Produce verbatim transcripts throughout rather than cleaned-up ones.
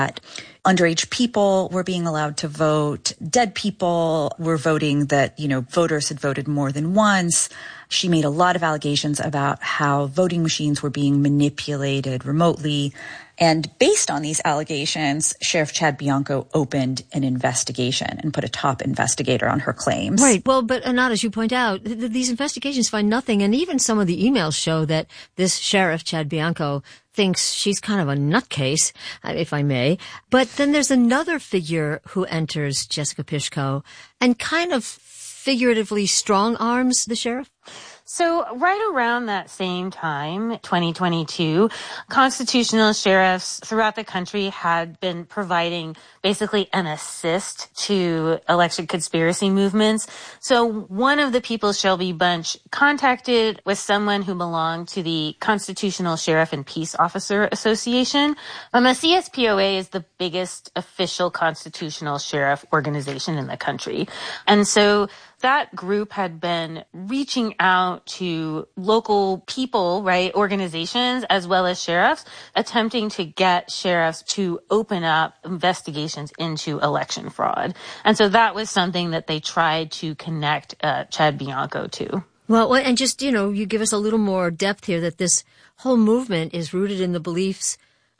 that underage people were being allowed to vote. Dead people were voting that, you know, voters had voted more than once. She made a lot of allegations about how voting machines were being manipulated remotely. And based on these allegations, Sheriff Chad Bianco opened an investigation and put a top investigator on her claims. Right. Well, but Anat, as you point out, th- th- these investigations find nothing. And even some of the emails show that this sheriff, Chad Bianco, thinks she's kind of a nutcase, if I may. But then there's another figure who enters Jessica Pishko and kind of figuratively strong arms the sheriff. So right around that same time, twenty twenty-two, constitutional sheriffs throughout the country had been providing basically an assist to election conspiracy movements. So one of the people Shelby Bunch contacted was someone who belonged to the Constitutional Sheriff and Peace Officer Association. Um, the C S P O A is the biggest official constitutional sheriff organization in the country. And so that group had been reaching out to local people, right, organizations, as well as sheriffs, attempting to get sheriffs to open up investigations into election fraud. And so that was something that they tried to connect uh, Chad Bianco to. Well, and just, you know, you give us a little more depth here that this whole movement is rooted in the beliefs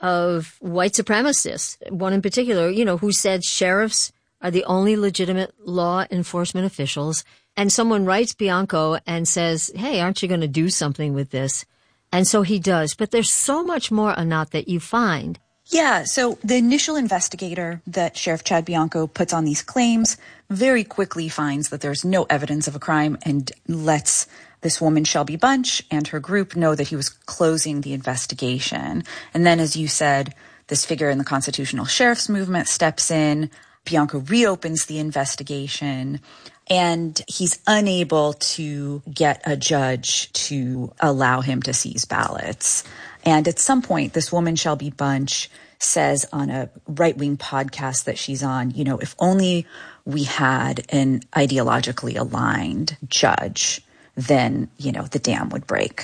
of white supremacists, one in particular, you know, who said sheriffs are the only legitimate law enforcement officials. And someone writes Bianco and says, hey, aren't you going to do something with this? And so he does. But there's so much more, Anat, that you find. Yeah, so the initial investigator that Sheriff Chad Bianco puts on these claims very quickly finds that there's no evidence of a crime and lets this woman, Shelby Bunch, and her group know that he was closing the investigation. And then, as you said, this figure in the constitutional sheriff's movement steps in. Bianco reopens the investigation, and he's unable to get a judge to allow him to seize ballots. And at some point, this woman, Shelby Bunch, says on a right-wing podcast that she's on, you know, if only we had an ideologically aligned judge, then, you know, the dam would break.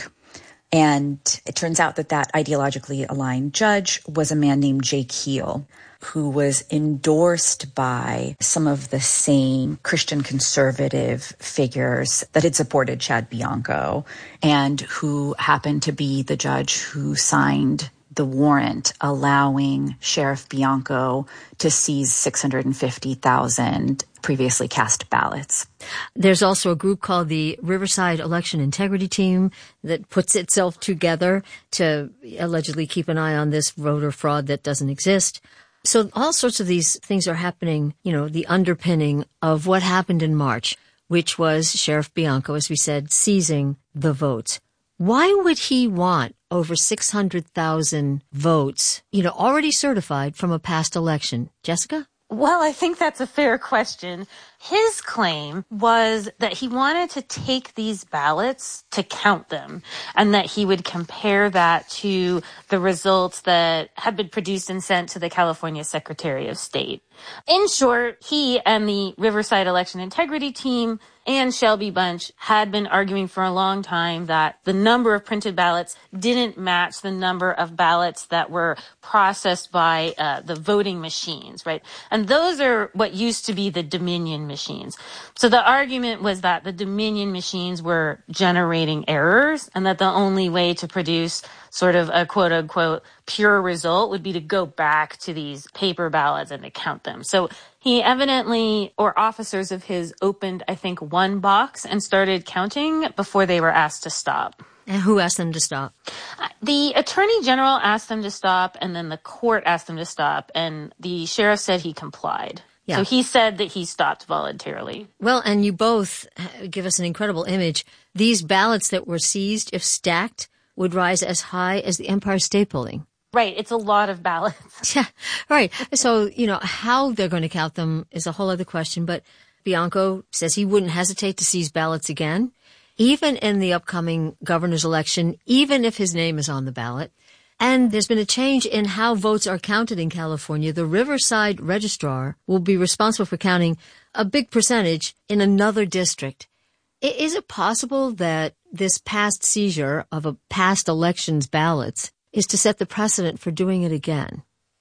And it turns out that that ideologically aligned judge was a man named Jake Heel, who was endorsed by some of the same Christian conservative figures that had supported Chad Bianco, and who happened to be the judge who signed the warrant allowing Sheriff Bianco to seize six hundred fifty thousand previously cast ballots. There's also a group called the Riverside Election Integrity Team that puts itself together to allegedly keep an eye on this voter fraud that doesn't exist. So all sorts of these things are happening, you know, the underpinning of what happened in March, which was Sheriff Bianco, as we said, seizing the votes. Why would he want over six hundred thousand votes, you know, already certified from a past election? Jessica? Well, I think that's a fair question. His claim was that he wanted to take these ballots to count them, and that he would compare that to the results that had been produced and sent to the California Secretary of State. In short, he and the Riverside Election Integrity Team and Shelby Bunch had been arguing for a long time that the number of printed ballots didn't match the number of ballots that were processed by uh, the voting machines, right? And those are what used to be the Dominion machines. So the argument was that the Dominion machines were generating errors, and that the only way to produce sort of a quote unquote pure result would be to go back to these paper ballots and to count them. So he evidently, or officers of his, opened, I think, one box and started counting before they were asked to stop. And who asked them to stop? The attorney general asked them to stop, and then the court asked them to stop, and the sheriff said he complied. Yeah. So he said that he stopped voluntarily. Well, and you both give us an incredible image. These ballots that were seized, if stacked, would rise as high as the Empire State Building. Right. It's a lot of ballots. Yeah, right. So, you know, how they're going to count them is a whole other question. But Bianco says he wouldn't hesitate to seize ballots again, even in the upcoming governor's election, even if his name is on the ballot. And there's been a change in how votes are counted in California. The Riverside Registrar will be responsible for counting a big percentage in another district. Is it possible that this past seizure of a past election's ballots is to set the precedent for doing it again?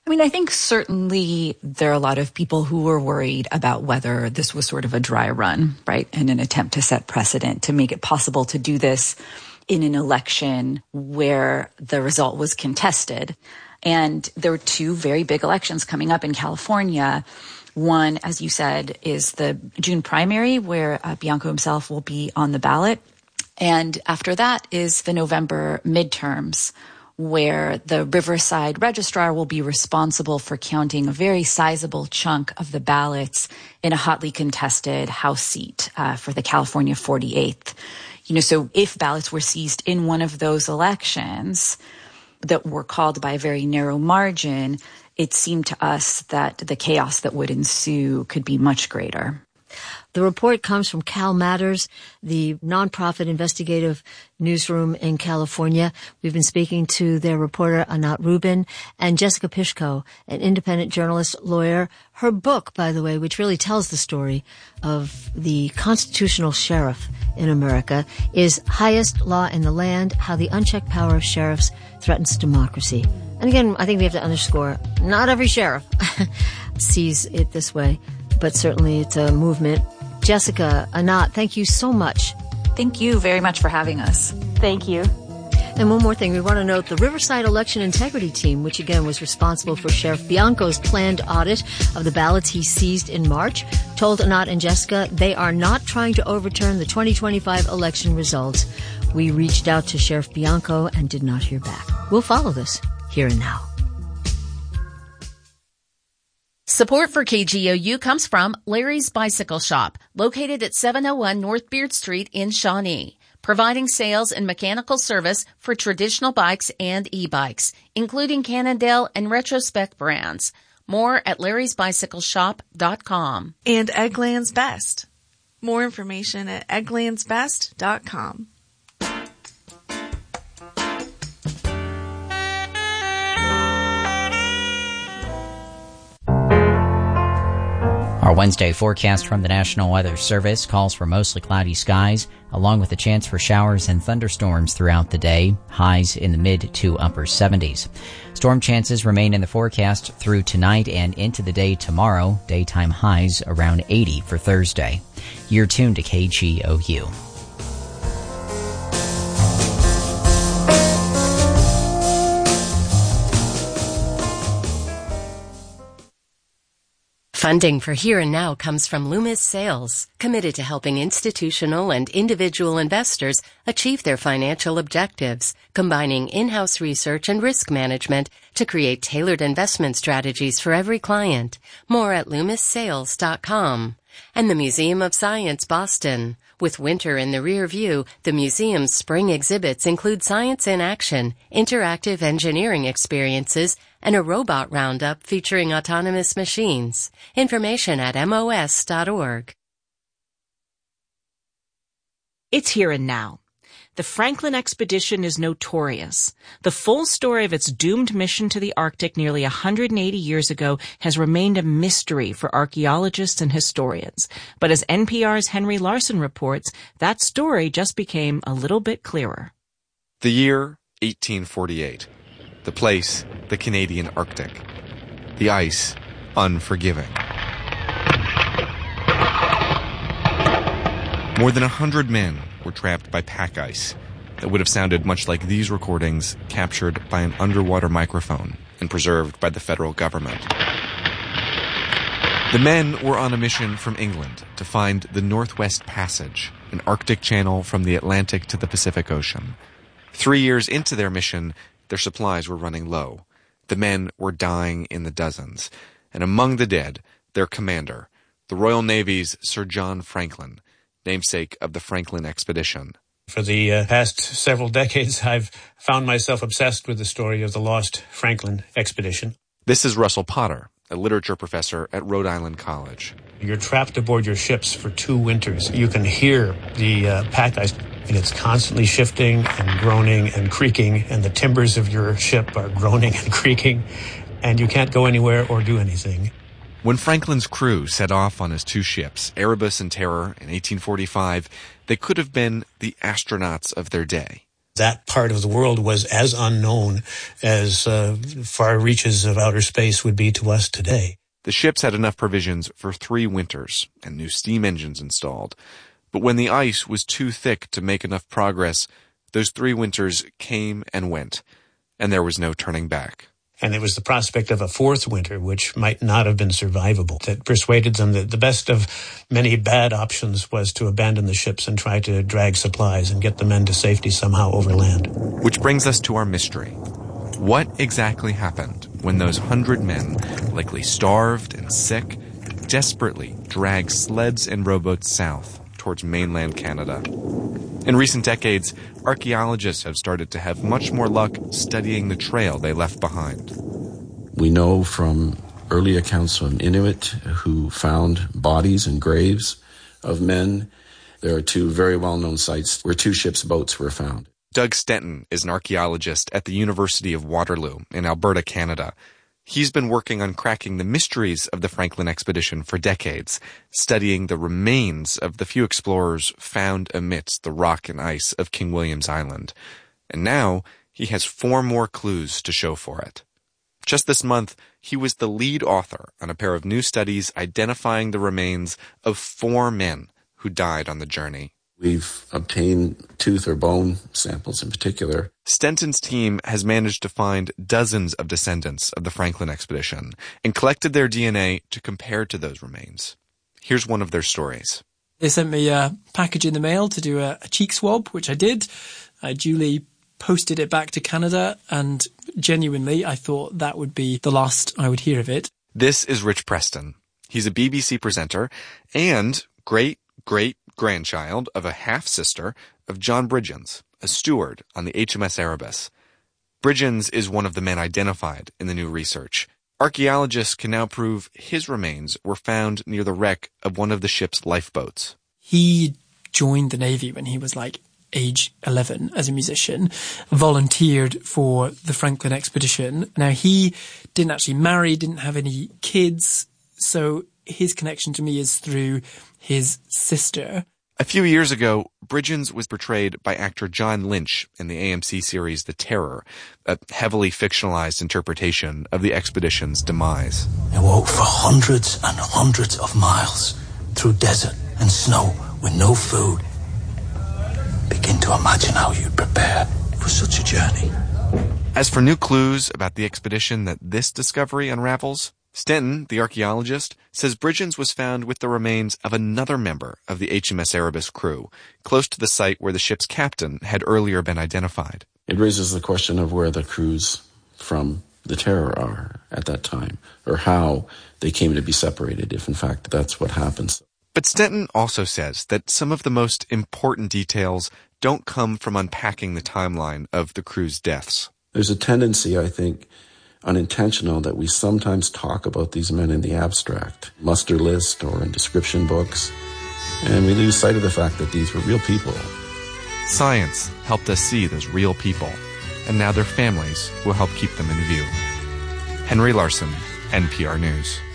I mean, I think certainly there are a lot of people who were worried about whether this was sort of a dry run, right? And an attempt to set precedent to make it possible to do this in an election where the result was contested. And there were two very big elections coming up in California. One, as you said, is the June primary where uh, Bianco himself will be on the ballot. And after that is the November midterms, where the Riverside registrar will be responsible for counting a very sizable chunk of the ballots in a hotly contested House seat uh, for the California forty-eighth. You know, so if ballots were seized in one of those elections that were called by a very narrow margin, it seemed to us that the chaos that would ensue could be much greater. The report comes from Cal Matters, the nonprofit investigative newsroom in California. We've been speaking to their reporter, Anat Rubin, and Jessica Pishko, an independent journalist, lawyer. Her book, by the way, which really tells the story of the constitutional sheriff in America, is Highest Law in the Land, How the Unchecked Power of Sheriffs Threatens Democracy. And again, I think we have to underscore, not every sheriff sees it this way, but certainly it's a movement. Jessica, Anat, thank you so much. Thank you very much for having us. Thank you. And one more thing, we want to note the Riverside Election Integrity Team, which again was responsible for Sheriff Bianco's planned audit of the ballots he seized in March, told Anat and Jessica they are not trying to overturn the twenty twenty-five election results. We reached out to Sheriff Bianco and did not hear back. We'll follow this here and now. Support for K G O U comes from Larry's Bicycle Shop, located at seven oh one North Beard Street in Shawnee, providing sales and mechanical service for traditional bikes and e-bikes, including Cannondale and Retrospect brands. More at larrys bicycle shop dot com. And Eggland's Best. More information at egglands best dot com. Our Wednesday forecast from the National Weather Service calls for mostly cloudy skies, along with a chance for showers and thunderstorms throughout the day, highs in the mid to upper seventies. Storm chances remain in the forecast through tonight and into the day tomorrow, daytime highs around eighty for Thursday. You're tuned to K G O U. Funding for Here and Now comes from Loomis Sales, committed to helping institutional and individual investors achieve their financial objectives, combining in-house research and risk management to create tailored investment strategies for every client. More at loomis sales dot com. And the Museum of Science Boston. With winter in the rear view, the museum's spring exhibits include science in action, interactive engineering experiences, and a robot roundup featuring autonomous machines. Information at M O S dot org. It's Here and Now. The Franklin expedition is notorious. The full story of its doomed mission to the Arctic nearly one hundred eighty years ago has remained a mystery for archaeologists and historians. But as N P R's Henry Larson reports, that story just became a little bit clearer. The year, eighteen forty-eight. The place, the Canadian Arctic. The ice, unforgiving. More than a hundred men were trapped by pack ice that would have sounded much like these recordings captured by an underwater microphone and preserved by the federal government. The men were on a mission from England to find the Northwest Passage, an Arctic channel from the Atlantic to the Pacific Ocean. Three years into their mission, their supplies were running low. The men were dying in the dozens, and among the dead, their commander, the Royal Navy's Sir John Franklin, namesake of the Franklin expedition. For the uh, past several decades, I've found myself obsessed with the story of the lost Franklin expedition. This is Russell Potter, a literature professor at Rhode Island College. You're trapped aboard your ships for two winters. You can hear the uh, pack ice, and it's constantly shifting and groaning and creaking, and the timbers of your ship are groaning and creaking, and you can't go anywhere or do anything. When Franklin's crew set off on his two ships, Erebus and Terror, in eighteen forty-five, they could have been the astronauts of their day. That part of the world was as unknown as uh, far reaches of outer space would be to us today. The ships had enough provisions for three winters and new steam engines installed. But when the ice was too thick to make enough progress, those three winters came and went, and there was no turning back. And it was the prospect of a fourth winter, which might not have been survivable, that persuaded them that the best of many bad options was to abandon the ships and try to drag supplies and get the men to safety somehow overland. Which brings us to our mystery. What exactly happened when those hundred men, likely starved and sick, desperately dragged sleds and rowboats south towards mainland Canada? In recent decades, archaeologists have started to have much more luck studying the trail they left behind. We know from early accounts from Inuit who found bodies and graves of men. There are two very well-known sites where two ships' boats were found. Doug Stenton is an archaeologist at the University of Waterloo in Alberta, Canada. He's been working on cracking the mysteries of the Franklin expedition for decades, studying the remains of the few explorers found amidst the rock and ice of King William's Island. And now he has four more clues to show for it. Just this month, he was the lead author on a pair of new studies identifying the remains of four men who died on the journey. We've obtained tooth or bone samples in particular. Stenton's team has managed to find dozens of descendants of the Franklin expedition and collected their D N A to compare to those remains. Here's one of their stories. They sent me a package in the mail to do a, a cheek swab, which I did. I duly posted it back to Canada, and genuinely, I thought that would be the last I would hear of it. This is Rich Preston. He's a B B C presenter and great, great grandchild of a half-sister of John Bridgens, a steward on the H M S Erebus. Bridgens is one of the men identified in the new research. Archaeologists can now prove his remains were found near the wreck of one of the ship's lifeboats. He joined the Navy when he was like age eleven as a musician, volunteered for the Franklin expedition. Now, he didn't actually marry, didn't have any kids, so his connection to me is through his sister. A few years ago, Bridgens was portrayed by actor John Lynch in the A M C series The Terror, a heavily fictionalized interpretation of the expedition's demise. They walked for hundreds and hundreds of miles through desert and snow with no food. Begin to imagine how you'd prepare for such a journey. As for new clues about the expedition that this discovery unravels, Stenton, the archaeologist, says Bridgens was found with the remains of another member of the H M S Erebus crew, close to the site where the ship's captain had earlier been identified. It raises the question of where the crews from the Terror are at that time, or how they came to be separated, if in fact that's what happens. But Stenton also says that some of the most important details don't come from unpacking the timeline of the crew's deaths. There's a tendency, I think, unintentional, that we sometimes talk about these men in the abstract, muster list or in description books, and we lose sight of the fact that these were real people. Science helped us see those real people, and now their families will help keep them in view. Henry Larson, N P R News.